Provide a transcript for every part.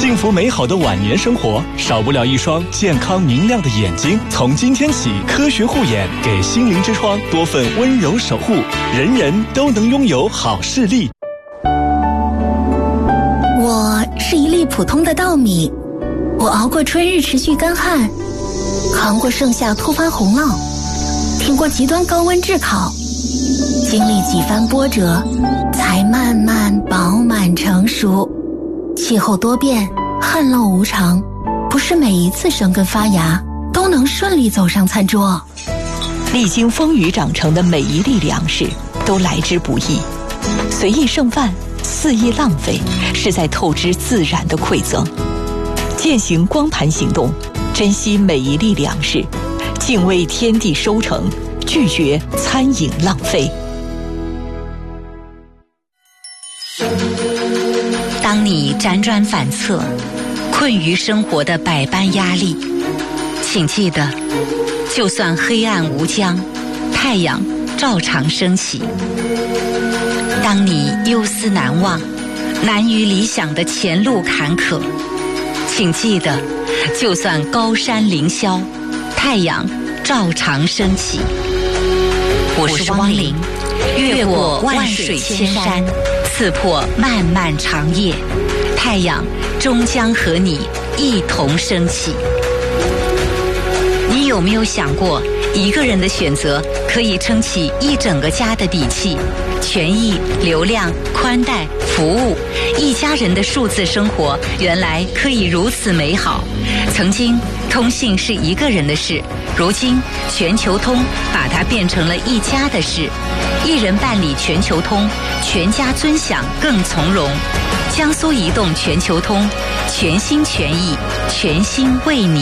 幸福美好的晚年生活，少不了一双健康明亮的眼睛。从今天起，科学护眼给心灵之窗多份温柔守护，人人都能拥有好视力。 我是一粒普通的稻米，我熬过春日持续干旱，扛过盛夏突发洪涝，挺过极端高温炙烤，经历几番波折，才慢慢饱满成熟。气候多变，旱涝无常，不是每一次生根发芽都能顺利走上餐桌。 历经风雨长成的每一粒粮食都来之不易，随意剩饭，肆意浪费，是在透支自然的馈赠。践行光盘行动，珍惜每一粒粮食，敬畏天地收成，拒绝餐饮浪费。 当你辗转反侧，困于生活的百般压力，请记得，就算黑暗无疆，太阳照常升起。当你忧思难忘，难于理想的前路坎坷，请记得，就算高山凌霄，太阳照常升起。我是汪玲，越过万水千山，刺破漫漫长夜，太阳终将和你一同升起。你有没有想过，一个人的选择可以撑起一整个家的底气？权益、流量、宽带、服务，一家人的数字生活原来可以如此美好。曾经通信是一个人的事，如今全球通把它变成了一家的事。一人办理全球通，全家尊享更从容。江苏移动全球通，全心全意，全心为你。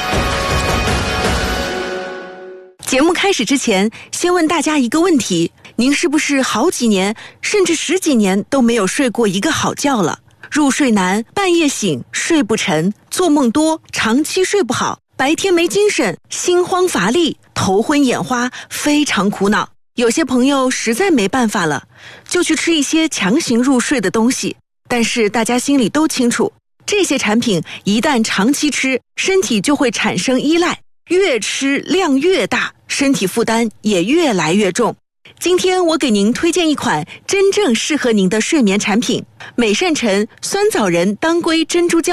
节目开始之前，先问大家一个问题：您是不是好几年甚至10几年都没有睡过一个好觉了？入睡难，半夜醒，睡不沉，做梦多，长期睡不好，白天没精神，心慌乏力，头昏眼花，非常苦恼。有些朋友实在没办法了，就去吃一些强行入睡的东西。但是大家心里都清楚，这些产品一旦长期吃，身体就会产生依赖，越吃量越大，身体负担也越来越重。今天我给您推荐一款真正适合您的睡眠产品——美善臣酸枣仁当归珍珠胶。